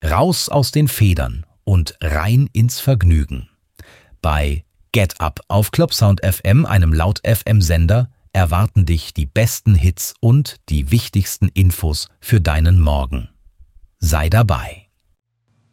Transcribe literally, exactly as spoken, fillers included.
Raus aus den Federn und rein ins Vergnügen. Bei Get Up auf Clubsound F M, einem Laut-F M-Sender, erwarten dich die besten Hits und die wichtigsten Infos für deinen Morgen. Sei dabei.